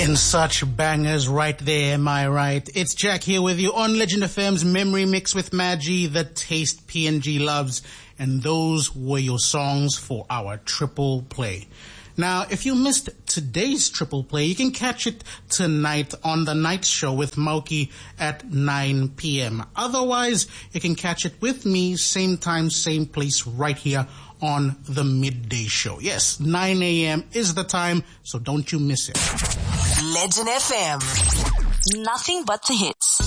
And such bangers right there, am I right? It's Jack here with you on Legend FM's Memory Mix with Maggie, the taste PNG loves. And those were your songs for our triple play. Now, if you missed today's triple play, you can catch it tonight on the night show with Mauki at 9 p.m. Otherwise, you can catch it with me, same time, same place, right here on the midday show. Yes, 9 a.m. is the time, so don't you miss it. Legend FM. Nothing but the hits.